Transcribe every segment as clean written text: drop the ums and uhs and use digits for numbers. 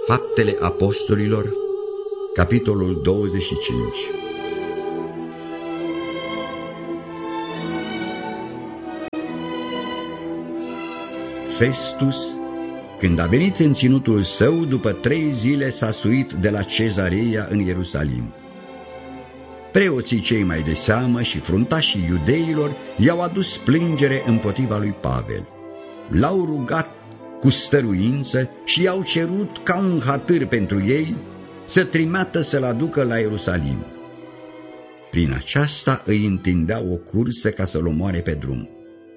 Faptele Apostolilor, capitolul 25. Festus, când a venit în ținutul său, după 3 zile s-a suit de la Cezarea în Ierusalim. Preoții cei mai de seamă și fruntașii iudeilor i-au adus plângere împotriva lui Pavel. L-au rugat cu stăruință și i-au cerut ca un hatâr pentru ei să trimeată să-l aducă la Ierusalim. Prin aceasta îi întindeau o cursă ca să-l omoare pe drum.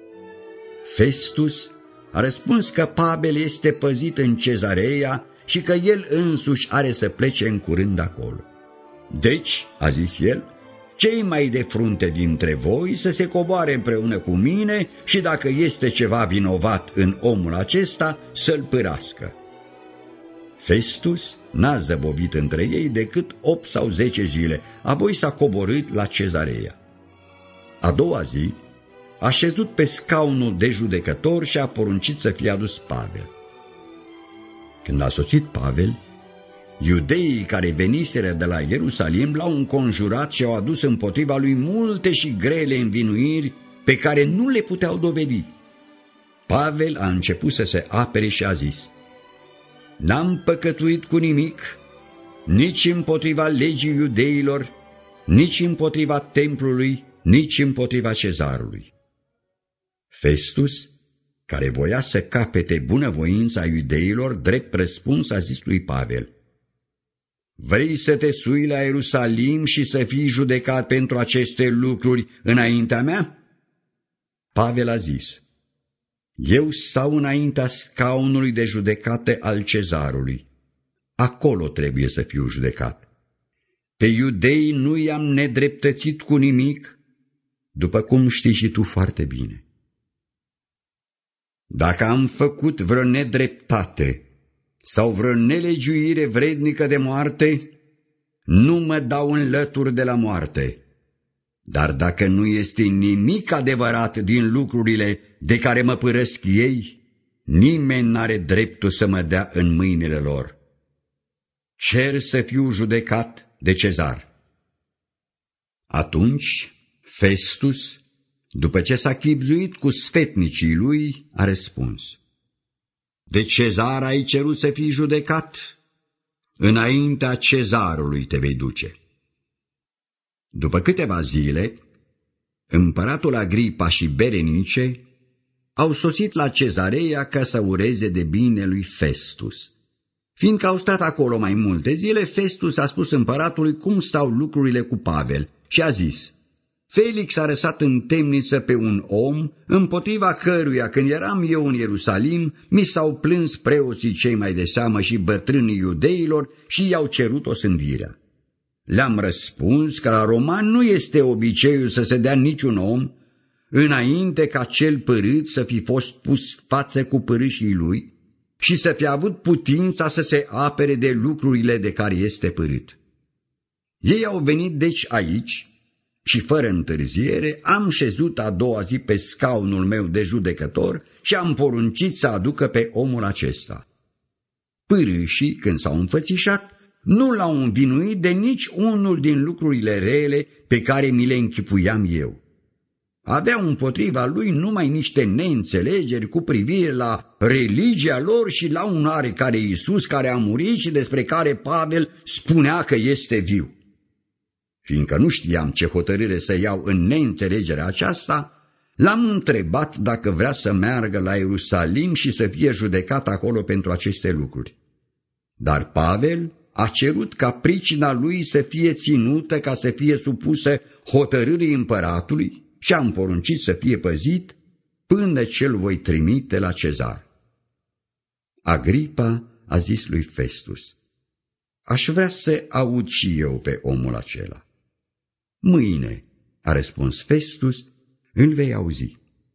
Festus a răspuns că Pavel este păzit în Cezarea și că el însuși are să plece în curând acolo. Deci, a zis el, cei mai de frunte dintre voi să se coboare împreună cu mine și dacă este ceva vinovat în omul acesta, să-l pârască. Festus n-a zăbovit între ei decât 8 sau 10 zile, apoi s-a coborât la Cezarea. A doua zi a șezut pe scaunul de judecător și a poruncit să fie adus Pavel. Când a sosit Pavel, iudeii care veniseră de la Ierusalim l-au înconjurat și au adus împotriva lui multe și grele învinuiri pe care nu le puteau dovedi. Pavel a început să se apere și a zis: N-am păcătuit cu nimic, nici împotriva legii iudeilor, nici împotriva templului, nici împotriva cezarului. Festus, care voia să capete bunăvoința iudeilor, drept răspuns a zis lui Pavel: Vrei să te sui la Ierusalim și să fii judecat pentru aceste lucruri înaintea mea? Pavel a zis: Eu stau înaintea scaunului de judecată al cezarului. Acolo trebuie să fiu judecat. Pe iudei nu i-am nedreptățit cu nimic, după cum știi și tu foarte bine. Dacă am făcut vreo nedreptate sau vreo nelegiuire vrednică de moarte, nu mă dau în lături de la moarte. Dar dacă nu este nimic adevărat din lucrurile de care mă părăsc ei, nimeni n-are dreptul să mă dea în mâinile lor. Cer să fiu judecat de cezar. Atunci Festus, după ce s-a chibzuit cu sfetnicii lui, a răspuns: De cezar ai cerut să fii judecat? Înaintea cezarului te vei duce. După câteva zile, împăratul Agripa și Berenice au sosit la Cezarea ca să ureze de bine lui Festus. Fiindcă au stat acolo mai multe zile, Festus a spus împăratului cum stau lucrurile cu Pavel și a zis: Felix a lăsat în temniță pe un om, împotriva căruia, când eram eu în Ierusalim, mi s-au plâns preoții cei mai de seamă și bătrânii iudeilor și i-au cerut osândirea. Le-am răspuns că la roman nu este obiceiul să se dea niciun om, înainte ca cel părât să fi fost pus față cu părâșii lui și să fi avut putința să se apere de lucrurile de care este părât. Ei au venit deci aici și, fără întârziere, am șezut a doua zi pe scaunul meu de judecător și am poruncit să aducă pe omul acesta. Părâșii, când s-au înfățișat, nu l-au învinuit de nici unul din lucrurile rele pe care mi le închipuiam eu. Aveau împotriva lui numai niște neînțelegeri cu privire la religia lor și la un oarecare Iisus care a murit și despre care Pavel spunea că este viu. Fiindcă nu știam ce hotărâre să iau în neînțelegerea aceasta, l-am întrebat dacă vrea să meargă la Ierusalim și să fie judecat acolo pentru aceste lucruri. Dar Pavel a cerut ca pricina lui să fie ținută ca să fie supusă hotărârii împăratului și am poruncit să fie păzit până ce îl voi trimite la cezar. Agripa a zis lui Festus: Aș vrea să aud și eu pe omul acela. Mâine, a răspuns Festus, îl vei auzi.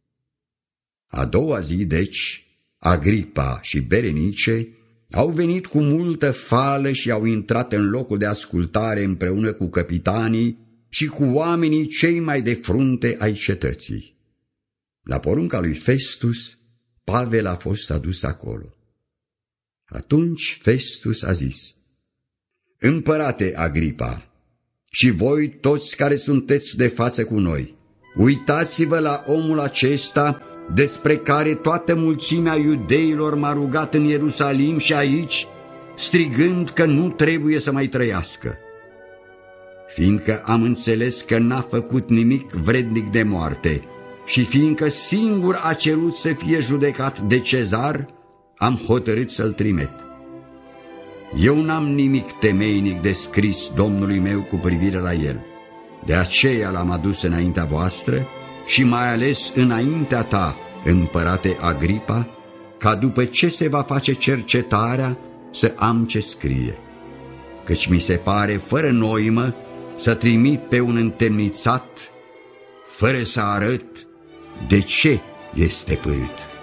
A doua zi, deci, Agripa și Berenice au venit cu multă fală și au intrat în locul de ascultare împreună cu capitanii și cu oamenii cei mai de frunte ai cetății. La porunca lui Festus, Pavel a fost adus acolo. Atunci Festus a zis: Împărate Agripa, și voi toți care sunteți de față cu noi, uitați-vă la omul acesta despre care toată mulțimea iudeilor m-a rugat în Ierusalim și aici, strigând că nu trebuie să mai trăiască. Fiindcă am înțeles că n-a făcut nimic vrednic de moarte și fiindcă singur a cerut să fie judecat de Cezar, am hotărât să-l trimit. Eu n-am nimic temeinic de scris Domnului meu cu privire la el. De aceea l-am adus înaintea voastră și mai ales înaintea ta, împărate Agripa, ca după ce se va face cercetarea să am ce scrie. Căci mi se pare fără noimă să trimit pe un întemnițat fără să arăt de ce este părât.